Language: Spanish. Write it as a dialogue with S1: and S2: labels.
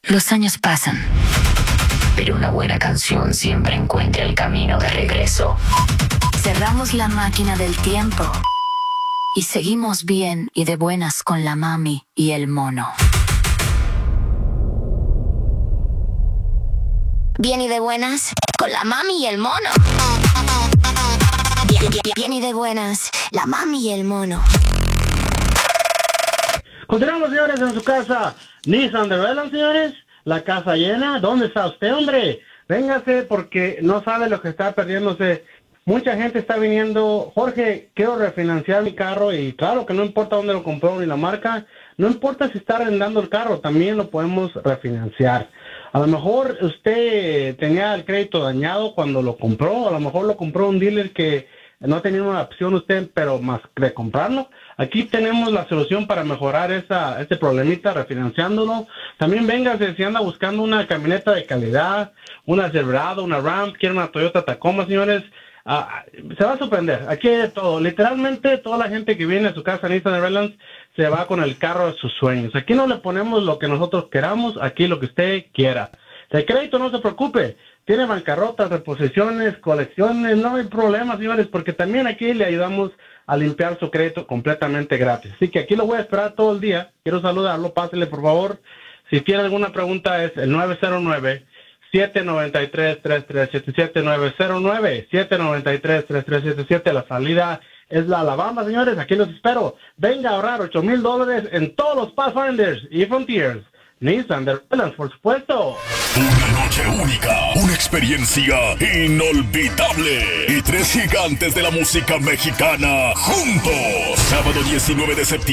S1: Los años pasan, pero una buena canción siempre encuentra el camino de regreso. Cerramos la máquina del tiempo y seguimos bien y de buenas con la mami y el mono.
S2: Bien y de buenas con la mami y el mono. Bien y de buenas, la mami y el mono.
S3: Continuamos, señores, en su casa. Nissan de Redlands, señores. La casa llena. ¿Dónde está usted, hombre? Véngase porque no sabe lo que está perdiéndose. Mucha gente está viniendo. Jorge, quiero refinanciar mi carro y claro que no importa dónde lo compró ni la marca. No importa si está arrendando el carro, también lo podemos refinanciar. A lo mejor usted tenía el crédito dañado cuando lo compró. A lo mejor lo compró un dealer que no tenía una opción usted, pero más de comprarlo. Aquí tenemos la solución para mejorar este problemita refinanciándolo. También véngase si anda buscando una camioneta de calidad, una Silverado, una Ram, quiere una Toyota Tacoma, señores. Se va a sorprender. Aquí hay de todo. Literalmente toda la gente que viene a su casa en Nissan Redlands se va con el carro de sus sueños. Aquí no le ponemos lo que nosotros queramos, aquí lo que usted quiera. De crédito no se preocupe. Tiene bancarrotas, reposiciones, colecciones, no hay problema, señores, porque también aquí le ayudamos a limpiar su crédito completamente gratis. Así que aquí lo voy a esperar todo el día. Quiero saludarlo, pásele por favor. Si tiene alguna pregunta es el 909-793-3377, 909-793-3377. La salida es la Alabama, señores. Aquí los espero. Venga a ahorrar $8,000 en todos los Pathfinders y Frontiers. Nissan de Redlands, por supuesto.
S4: Una noche única, una experiencia inolvidable y tres gigantes de la música mexicana juntos. Sábado 19 de septiembre.